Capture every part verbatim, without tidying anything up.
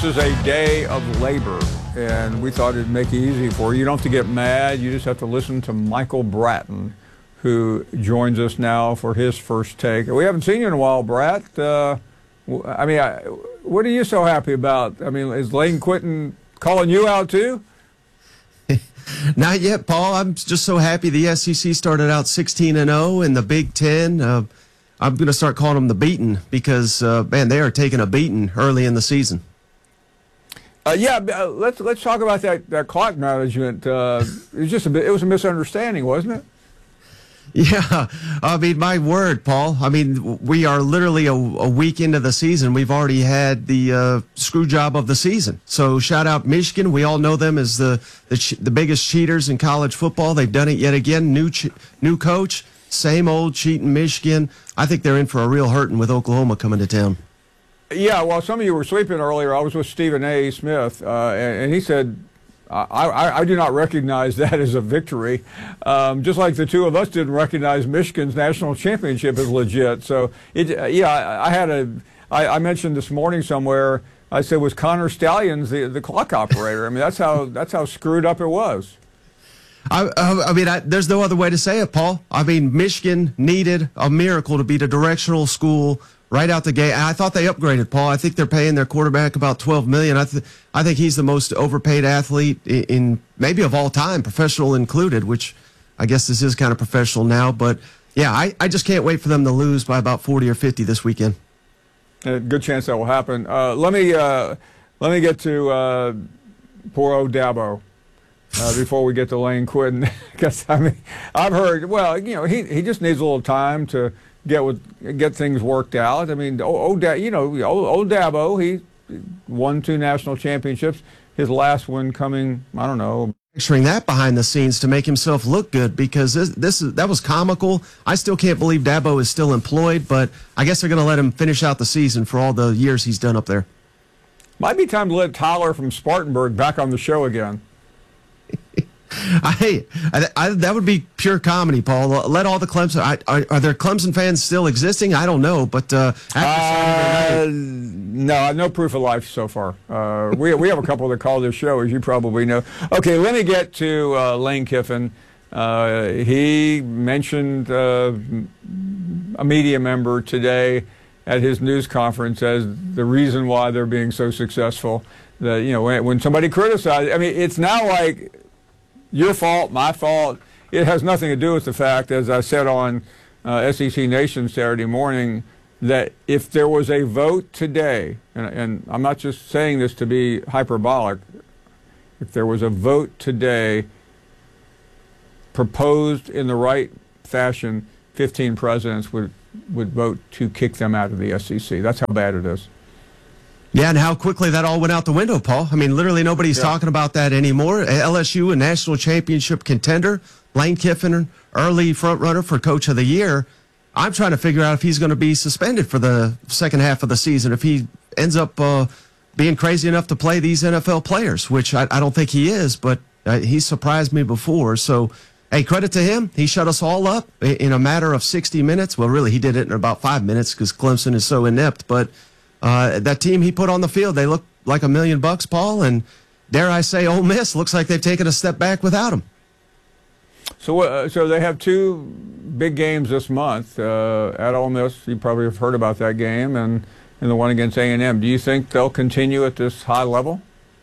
is a day of labor, and we thought it'd make it easy for you. You don't have to get mad. You just have to listen to Michael Bratton, who joins us now for his first take. We haven't seen you in a while, Brat. Uh, I mean, I, what are you so happy about? I mean, is Lane Quinton calling you out too? Not yet, Paul. I'm just so happy the S E C started out sixteen and oh, and the Big Ten, uh, I'm going to start calling them the beaten because, uh, man, they are taking a beating early in the season. Uh, yeah, uh, let's let's talk about that, that clock management. Uh, it was just a bit, it was a misunderstanding, wasn't it? Yeah, I mean, my word, Paul. I mean, we are literally a, a week into the season. We've already had the uh, screw job of the season. So shout out Michigan. We all know them as the the, ch the biggest cheaters in college football. They've done it yet again. New ch new coach, same old cheating Michigan. I think they're in for a real hurting with Oklahoma coming to town. Yeah, well, some of you were sleeping earlier. I was with Stephen A. Smith, uh, and, and he said, I, I, I do not recognize that as a victory, um, just like the two of us didn't recognize Michigan's national championship as legit. So, it, uh, yeah, I, I had a, I, I mentioned this morning somewhere, I said, was Connor Stalions the, the clock operator? I mean, that's how, that's how screwed up it was. I, I mean, I, there's no other way to say it, Paul. I mean, Michigan needed a miracle to be the directional school right out the gate. And I thought they upgraded, Paul. I think they're paying their quarterback about twelve million dollars. I, th I think he's the most overpaid athlete in, in maybe of all time, professional included, which I guess this is kind of professional now. But, yeah, I, I just can't wait for them to lose by about forty or fifty this weekend. A good chance that will happen. Uh, let me uh, let me get to uh, poor old Dabo. Uh, before we get to Lane Quinton, because I mean, I've heard. Well, you know, he he just needs a little time to get with get things worked out. I mean, old, old you know, old, old Dabo, he won two national championships. His last one coming, I don't know. Picturing that behind the scenes to make himself look good, because this, this is that was comical. I still can't believe Dabo is still employed, but I guess they're going to let him finish out the season for all the years he's done up there. Might be time to let Tyler from Spartanburg back on the show again. I, I, I, that would be pure comedy, Paul. Let all the Clemson. I, are, are there Clemson fans still existing? I don't know, but uh, uh, no, I have no proof of life so far. Uh, we we have a couple that call this show, as you probably know. Okay, let me get to uh, Lane Kiffin. Uh, he mentioned uh, a media member today at his news conference as the reason why they're being so successful. That, you know, when, when somebody criticizes, I mean, it's now like your fault, my fault. It has nothing to do with the fact, as I said on uh, S E C Nation Saturday morning, that if there was a vote today, and, and I'm not just saying this to be hyperbolic, if there was a vote today proposed in the right fashion, fifteen presidents would, would vote to kick them out of the S E C. That's how bad it is. Yeah, and how quickly that all went out the window, Paul. I mean, literally nobody's yeah. talking about that anymore. L S U, a national championship contender. Lane Kiffin, early front runner for Coach of the Year. I'm trying to figure out if he's going to be suspended for the second half of the season, if he ends up uh, being crazy enough to play these N F L players, which I, I don't think he is, but uh, he surprised me before. So, hey, credit to him. He shut us all up in a matter of sixty minutes. Well, really, he did it in about five minutes because Clemson is so inept, but Uh, that team he put on the field, they look like a million bucks, Paul, and dare I say, Ole Miss looks like they've taken a step back without him. So, uh, so they have two big games this month uh, at Ole Miss. You probably have heard about that game, and, and the one against A and M. Do you think they'll continue at this high level?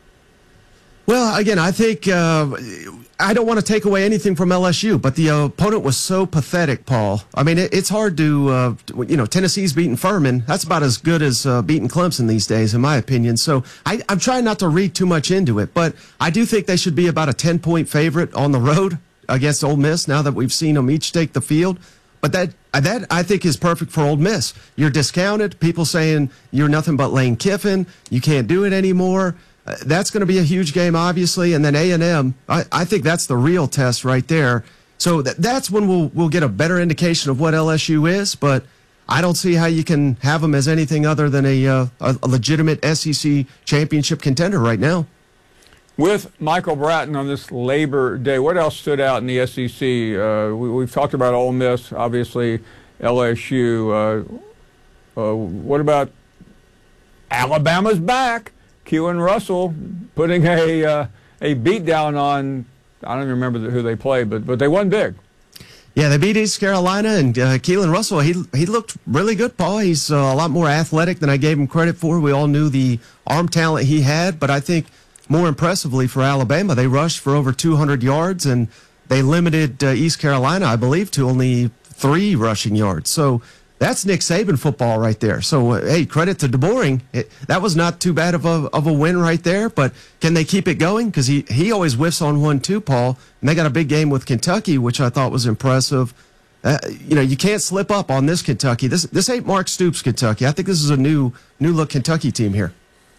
Well, again, I think uh, I don't want to take away anything from L S U, but the uh, opponent was so pathetic, Paul. I mean, it, it's hard to, uh, you know, Tennessee's beating Furman. That's about as good as uh, beating Clemson these days, in my opinion. So I, I'm trying not to read too much into it, but I do think they should be about a ten-point favorite on the road against Ole Miss now that we've seen them each take the field. But that, that I think, is perfect for Ole Miss. You're discounted. People saying you're nothing but Lane Kiffin. You can't do it anymore. Uh, that's going to be a huge game, obviously, and then A and M. I, I think that's the real test right there. So th that's when we'll we'll get a better indication of what L S U is. But I don't see how you can have them as anything other than a uh, a, a legitimate S E C championship contender right now. With Michael Bratton on this Labor Day, what else stood out in the S E C? Uh, we, we've talked about Ole Miss, obviously L S U. Uh, uh, what about Alabama's back? Keelan Russell putting a uh, a beat down on, I don't even remember who they played, but but they won big. Yeah, they beat East Carolina, and uh, Keelan Russell, he he looked really good, Paul. He's uh, a lot more athletic than I gave him credit for. We all knew the arm talent he had, but I think more impressively for Alabama, they rushed for over two hundred yards, and they limited uh, East Carolina, I believe, to only three rushing yards. So that's Nick Saban football right there. So, uh, hey, credit to DeBoering. It, that was not too bad of a of a win right there, but can they keep it going? Because he, he always whiffs on one too, Paul, and they got a big game with Kentucky, which I thought was impressive. Uh, you know, you can't slip up on this Kentucky. This this ain't Mark Stoops Kentucky. I think this is a new new look Kentucky team here.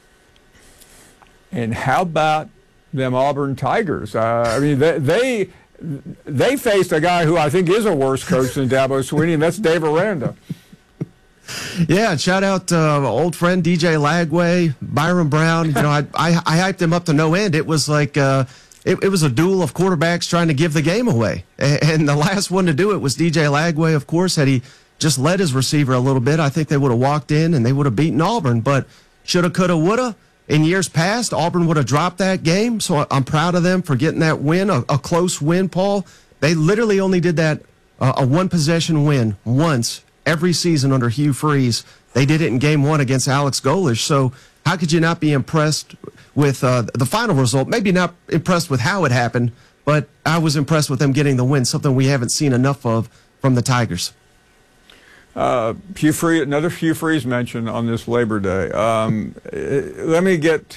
And how about them Auburn Tigers? Uh, I mean, they, they they faced a guy who I think is a worse coach than Dabo Swinney, and that's Dave Aranda. Yeah, shout out to uh, old friend D J Lagway, Byron Brown. You know, I, I I hyped him up to no end. It was like uh, it, it was a duel of quarterbacks trying to give the game away, and, and the last one to do it was D J Lagway. Of course, had he just led his receiver a little bit, I think they would have walked in and they would have beaten Auburn. But shoulda, coulda, woulda. In years past, Auburn would have dropped that game, so I'm proud of them for getting that win, a, a close win, Paul. They literally only did that, uh, a one-possession win once every season under Hugh Freeze. They did it in game one against Alex Golesh, so how could you not be impressed with uh, the final result? Maybe not impressed with how it happened, but I was impressed with them getting the win, something we haven't seen enough of from the Tigers. Uh, Hugh Freeze, another Hugh Freeze mention on this Labor Day. Um, let me get,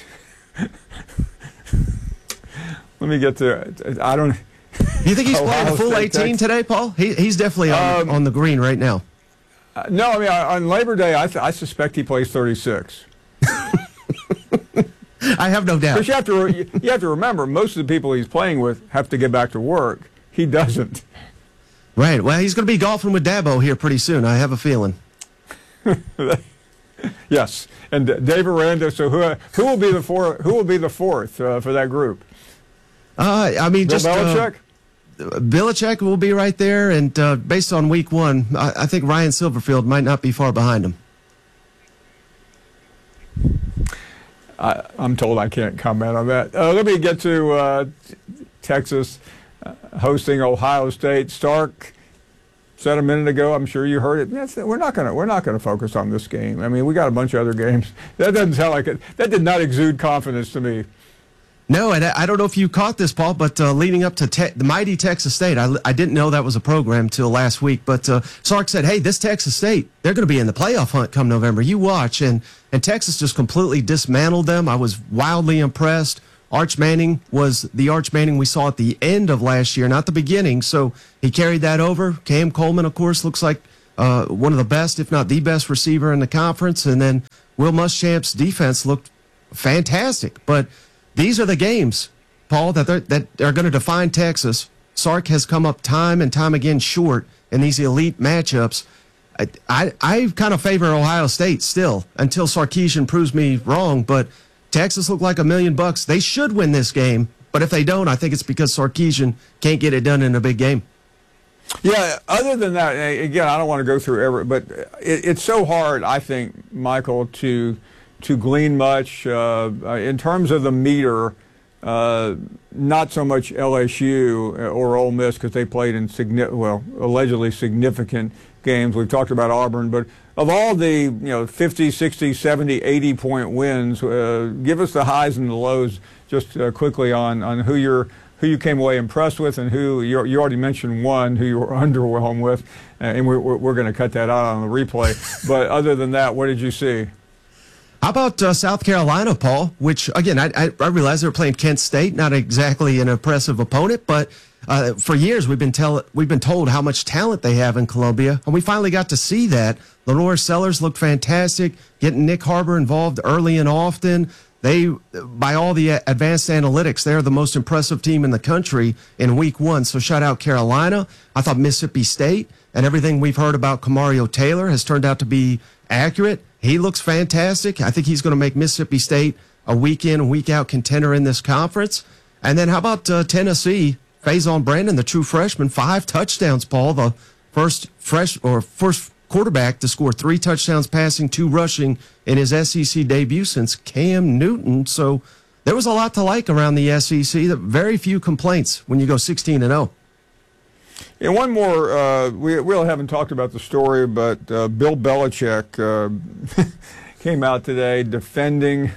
let me get to. I don't. Do you think he's playing the full eighteen today, Paul? He, he's definitely on, um, on the green right now. Uh, no, I mean on Labor Day, I, th I suspect he plays thirty-six. I have no doubt. Because you have to, you have to remember, most of the people he's playing with have to get back to work. He doesn't. Right. Well, he's going to be golfing with Dabo here pretty soon. I have a feeling. Yes, and Dave Aranda. So who who will be the four? Who will be the fourth uh, for that group? Uh, I mean, Bill just Belichick. Uh, Belichick will be right there, and uh, based on week one, I, I think Ryan Silverfield might not be far behind him. I, I'm told I can't comment on that. Uh, let me get to uh, Texas. Uh, hosting Ohio State. Stark said a minute ago, I'm sure you heard it. That's, we're not going to we're not going to focus on this game. I mean, we got a bunch of other games. That doesn't sound like it. That did not exude confidence to me. No, and I don't know if you caught this, Paul, but uh, leading up to te the mighty Texas State, I, I didn't know that was a program till last week. But uh, Sark said, "Hey, this Texas State, they're going to be in the playoff hunt come November. You watch." And and Texas just completely dismantled them. I was wildly impressed. Arch Manning was the Arch Manning we saw at the end of last year, not the beginning. So he carried that over. Cam Coleman, of course, looks like uh, one of the best, if not the best receiver in the conference. And then Will Muschamp's defense looked fantastic. But these are the games, Paul, that, that are going to define Texas. Sark has come up time and time again short in these elite matchups. I, I, I kind of favor Ohio State still until Sarkisian proves me wrong, but Texas looked like a million bucks. They should win this game, but if they don't, I think it's because Sarkisian can't get it done in a big game. Yeah, other than that, again, I don't want to go through every, but it, it's so hard, I think, Michael, to to glean much uh, in terms of the meter. Uh, not so much L S U or Ole Miss because they played in signi well, allegedly significant games. We've talked about Auburn, but of all the you know fifty, sixty, seventy, eighty point wins, uh, give us the highs and the lows just uh, quickly on on who you're who you came away impressed with and who you you already mentioned one who you were underwhelmed with, and we're we're going to cut that out on the replay. But other than that, what did you see? How about uh, South Carolina, Paul? Which, again, I, I, I realize they were playing Kent State, not exactly an impressive opponent, but uh, for years we've been tell we've been told how much talent they have in Columbia, and we finally got to see that. Lenore Sellers looked fantastic, getting Nick Harbor involved early and often. They, by all the advanced analytics, they're the most impressive team in the country in week one. So shout out Carolina. I thought Mississippi State and everything we've heard about Kamario Taylor has turned out to be accurate. He looks fantastic. I think he's going to make Mississippi State a week in, week out contender in this conference. And then how about uh, Tennessee? Faison Brandon, the true freshman, five touchdowns, Paul, the first fresh or first quarterback to score three touchdowns passing, two rushing in his S E C debut since Cam Newton. So there was a lot to like around the S E C. Very few complaints when you go sixteen and oh. And one more, uh, we, we haven't talked about the story, but uh, Bill Belichick uh, came out today defending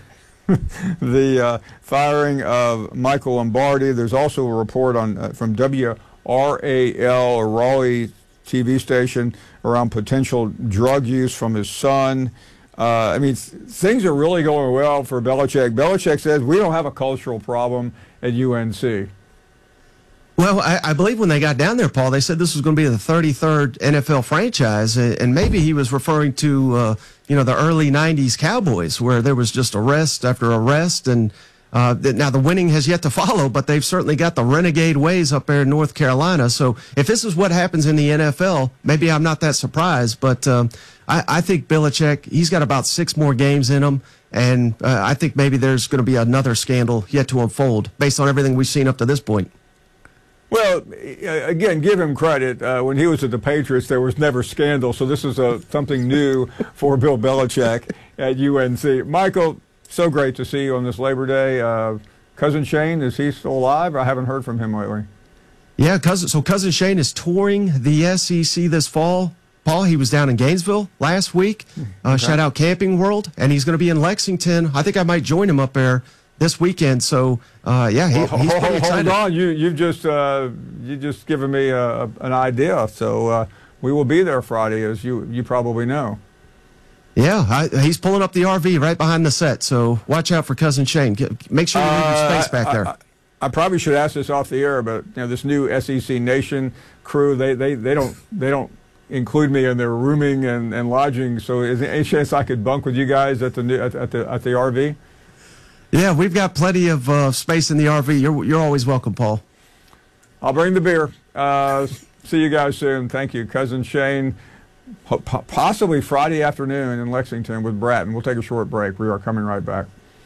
the uh, firing of Michael Lombardi. There's also a report on uh, from W R A L, a Raleigh T V station, around potential drug use from his son. Uh, I mean, th- things are really going well for Belichick. Belichick says we don't have a cultural problem at U N C. Well, I, I believe when they got down there, Paul, they said this was going to be the thirty-third N F L franchise, and maybe he was referring to, uh, you know, the early nineties Cowboys, where there was just arrest after arrest, and uh, now the winning has yet to follow, but they've certainly got the renegade ways up there in North Carolina. So if this is what happens in the N F L, maybe I'm not that surprised, but um, I, I think Belichick, he's got about six more games in him, and uh, I think maybe there's going to be another scandal yet to unfold based on everything we've seen up to this point. Well, again, give him credit. Uh, when he was at the Patriots, there was never scandal, so this is uh, something new for Bill Belichick at U N C. Michael, so great to see you on this Labor Day. Uh, Cousin Shane, is he still alive? I haven't heard from him lately. Yeah, cousin. So Cousin Shane is touring the S E C this fall. Paul, he was down in Gainesville last week. Uh, okay. Shout out Camping World, and he's going to be in Lexington. I think I might join him up there this weekend. So, uh, yeah, he, well, he's hold, pretty excited. Hold on, you you've just uh, you just given me a, a, an idea. So uh, we will be there Friday, as you you probably know. Yeah, I, he's pulling up the R V right behind the set. So watch out for Cousin Shane. Get, make sure you leave your space back uh, there. I, I, I probably should ask this off the air, but you know, this new S E C Nation crew, they they, they don't they don't include me in their rooming and, and lodging. So is there any chance I could bunk with you guys at the new, at, at the at the R V? Yeah, we've got plenty of uh, space in the R V. You're you're always welcome, Paul. I'll bring the beer. Uh, see you guys soon. Thank you, Cousin Shane. Possibly Friday afternoon in Lexington with Bratton. We'll take a short break. We are coming right back.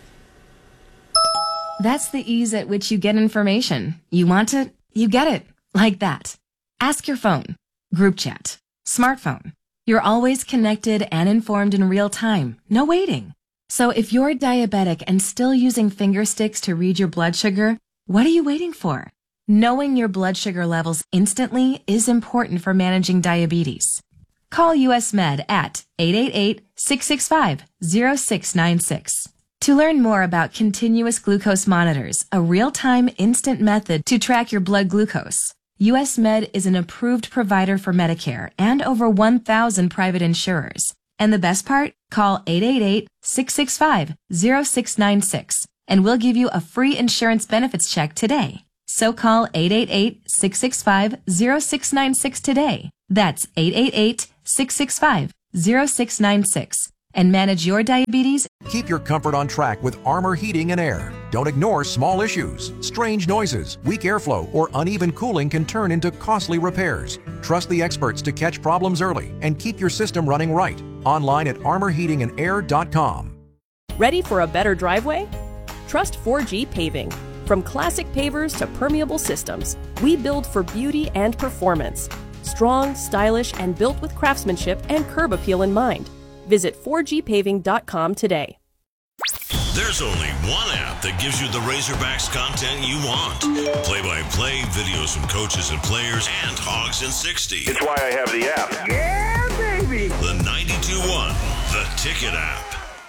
That's the ease at which you get information. You want it, you get it. Like that. Ask your phone. Group chat. Smartphone. You're always connected and informed in real time. No waiting. So if you're diabetic and still using finger sticks to read your blood sugar, what are you waiting for? Knowing your blood sugar levels instantly is important for managing diabetes. Call U S Med at eight eight eight, six six five, zero six nine six. To learn more about continuous glucose monitors, a real-time instant method to track your blood glucose, U S Med is an approved provider for Medicare and over one thousand private insurers. And the best part? Call eight eight eight, six six five, zero six nine six and we'll give you a free insurance benefits check today. So call eight eight eight, six six five, zero six nine six today. That's eight eight eight, six six five, zero six nine six and manage your diabetes. Keep your comfort on track with Armor Heating and Air. Don't ignore small issues. Strange noises, weak airflow, or uneven cooling can turn into costly repairs. Trust the experts to catch problems early and keep your system running right. Online at armor heating and air dot com. Ready for a better driveway? Trust four G Paving. From classic pavers to permeable systems, we build for beauty and performance. Strong, stylish, and built with craftsmanship and curb appeal in mind. Visit four G paving dot com today. There's only one app that gives you the Razorbacks content you want. Play-by-play, videos from coaches and players, and Hogs in sixty. It's why I have the app. Yeah, baby! The ninety-two one, The Ticket app.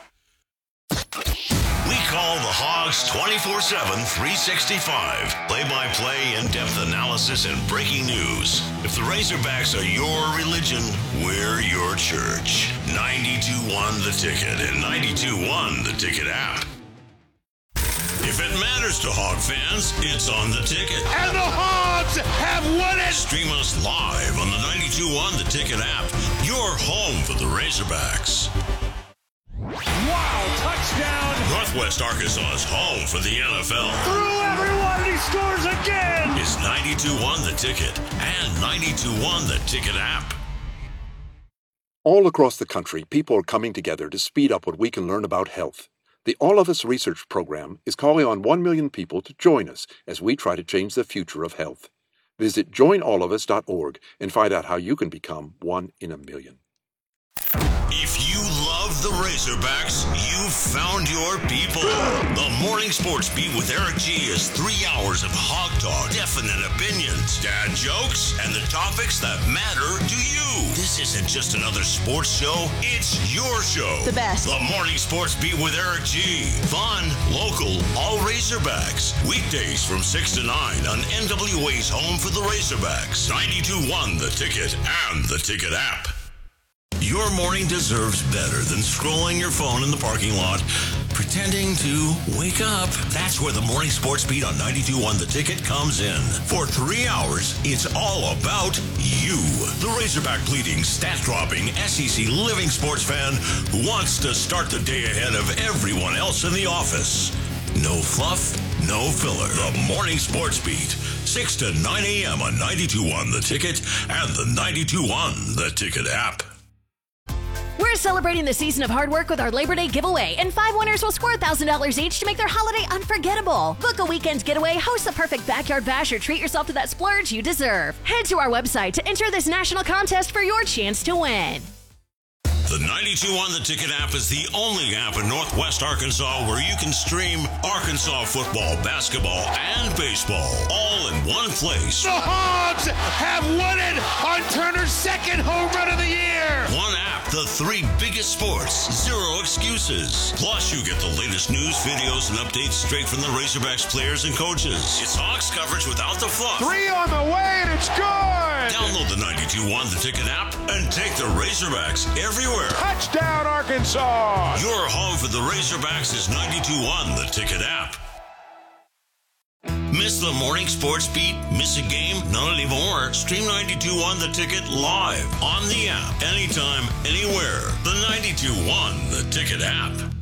We call the Hogs twenty-four seven, three sixty-five. Play-by-play, in-depth analysis, and breaking news. If the Razorbacks are your religion, we're your church. ninety-two one The Ticket and ninety-two one The Ticket app. If it matters to Hog fans, it's on The Ticket. And the Hogs have won it! Stream us live on the ninety-two one The Ticket app. Your home for the Razorbacks. Wow, touchdown! Northwest Arkansas's home for the N F L. Through everyone, he scores again! It's ninety-two one The Ticket and ninety-two one The Ticket app. All across the country, people are coming together to speed up what we can learn about health. The All of Us Research Program is calling on one million people to join us as we try to change the future of health. Visit join all of us dot org and find out how you can become one in a million. If you love the Razorbacks, you've found your people. The Morning Sports Beat with Eric G is three hours of hog talk, definite opinions, dad jokes, and the topics that matter to you. This isn't just another sports show. It's your show. The best. The Morning Sports Beat with Eric G. Fun, local, all Razorbacks. Weekdays from six to nine on N W A's home for the Razorbacks. ninety-two point one The Ticket and the Ticket app. Your morning deserves better than scrolling your phone in the parking lot, pretending to wake up. That's where the Morning Sports Beat on ninety-two point one The Ticket comes in. For three hours, it's all about you. The Razorback bleeding, stat-dropping, S E C living sports fan who wants to start the day ahead of everyone else in the office. No fluff, no filler. The Morning Sports Beat, six to nine a.m. on ninety-two point one The Ticket and the ninety-two point one The Ticket app. We're celebrating the season of hard work with our Labor Day giveaway, and five winners will score one thousand dollars each to make their holiday unforgettable. Book a weekend getaway, host the perfect backyard bash, or treat yourself to that splurge you deserve. Head to our website to enter this national contest for your chance to win. The ninety-two point one The Ticket app is the only app in Northwest Arkansas where you can stream Arkansas football, basketball, and baseball all in one place. The Hogs have won it on Turner's second home run of the year. One app, the three biggest sports, zero excuses. Plus, you get the latest news, videos, and updates straight from the Razorbacks players and coaches. It's Hawks coverage without the fluff. Three on the way, and it's good. Download the ninety-two point one The Ticket app and take the Razorbacks everywhere. Touchdown, Arkansas! Your home for the Razorbacks is ninety-two point one The Ticket app. Miss the Morning Sports Beat? Miss a game? Not anymore. Stream ninety-two point one The Ticket live on the app, anytime, anywhere. The ninety-two point one The Ticket app.